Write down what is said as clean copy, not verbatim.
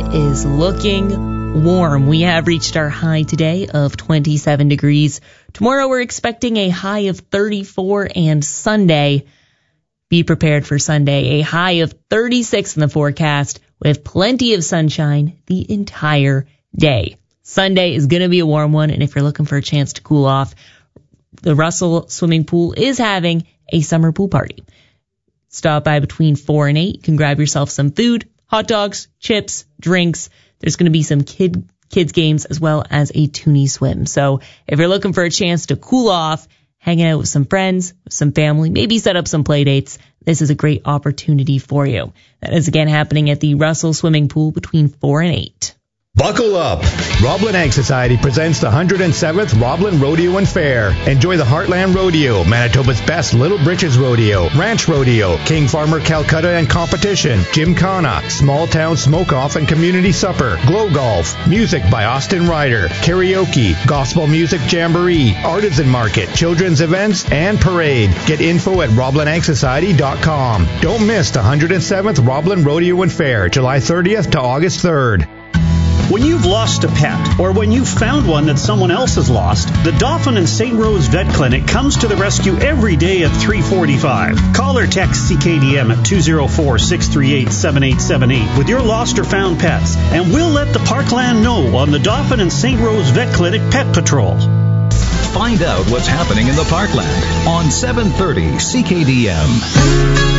is looking warm. We have reached our high today of 27 degrees. Tomorrow we're expecting a high of 34, and Sunday, be prepared for Sunday, a high of 36 in the forecast with plenty of sunshine the entire day. Sunday is going to be a warm one, and if you're looking for a chance to cool off, the Russell Swimming Pool is having a summer pool party. Stop by between 4 and 8. You can grab yourself some food, hot dogs, chips, drinks. There's going to be some kids games as well as a toonie swim. So if you're looking for a chance to cool off, hanging out with some friends, with some family, maybe set up some play dates, this is a great opportunity for you. That is again happening at the Russell Swimming Pool between 4 and 8. Buckle up! Roblin Ag Society presents the 107th Roblin Rodeo and Fair. Enjoy the Heartland Rodeo, Manitoba's best Little Britches Rodeo, Ranch Rodeo, King Farmer Calcutta and Competition, Gymkhana, Small Town Smoke-Off and Community Supper, Glow Golf, music by Austin Ryder, karaoke, gospel music jamboree, artisan market, children's events, and parade. Get info at RoblinAgSociety.com. Don't miss the 107th Roblin Rodeo and Fair, July 30th to August 3rd. When you've lost a pet, or when you've found one that someone else has lost, the Dauphin and St. Rose Vet Clinic comes to the rescue every day at 3:45. Call or text CKDM at 204-638-7878 with your lost or found pets, and we'll let the Parkland know on the Dauphin and St. Rose Vet Clinic Pet Patrol. Find out what's happening in the Parkland on 730 CKDM.